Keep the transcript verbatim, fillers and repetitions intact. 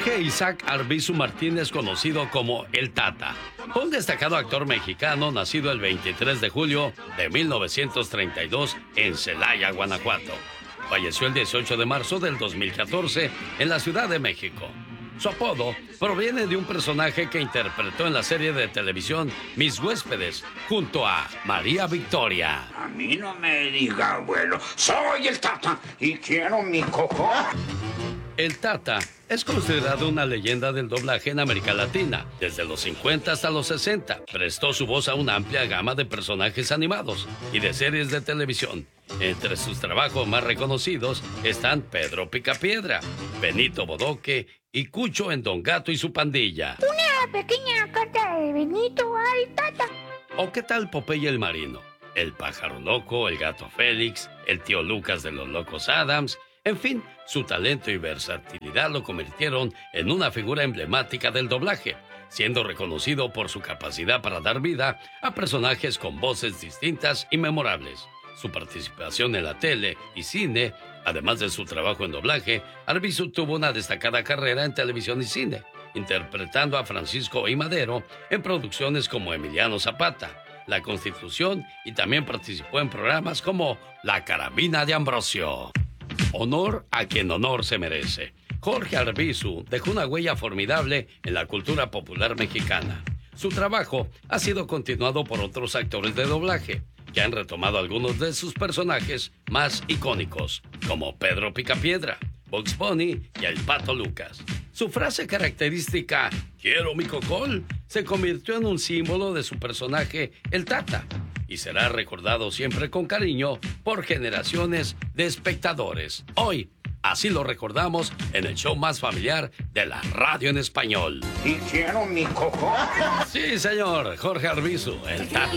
Jorge Isaac Arbizu Martínez, conocido como El Tata, fue un destacado actor mexicano nacido el veintitrés de julio de mil novecientos treinta y dos en Celaya, Guanajuato. Falleció el dieciocho de marzo del dos mil catorce en la Ciudad de México. Su apodo proviene de un personaje que interpretó en la serie de televisión Mis Huéspedes, junto a María Victoria. A mí no me diga, abuelo, soy el Tata y quiero mi coco. El Tata es considerado una leyenda del doblaje en América Latina. Desde los cincuenta hasta los sesenta, prestó su voz a una amplia gama de personajes animados y de series de televisión. Entre sus trabajos más reconocidos están Pedro Picapiedra, Benito Bodoque y Cucho en Don Gato y su pandilla. Una pequeña carta de Benito al Tata. ¿O qué tal Popeye el Marino? El Pájaro Loco, el Gato Félix, el Tío Lucas de los Locos Adams. En fin, su talento y versatilidad lo convirtieron en una figura emblemática del doblaje, siendo reconocido por su capacidad para dar vida a personajes con voces distintas y memorables. Su participación en la tele y cine, además de su trabajo en doblaje, Arbizu tuvo una destacada carrera en televisión y cine, interpretando a Francisco I. Madero en producciones como Emiliano Zapata, La Constitución, y también participó en programas como La Carabina de Ambrosio. Honor a quien honor se merece. Jorge Arbizu dejó una huella formidable en la cultura popular mexicana. Su trabajo ha sido continuado por otros actores de doblaje, que han retomado algunos de sus personajes más icónicos, como Pedro Picapiedra, Bugs Bunny y el Pato Lucas. Su frase característica, "Quiero mi cocol", se convirtió en un símbolo de su personaje, el Tata, y será recordado siempre con cariño por generaciones de espectadores. Hoy, así lo recordamos en el show más familiar de la radio en español. Y quiero mi coco. Sí, señor, Jorge Arbizu, el Tata.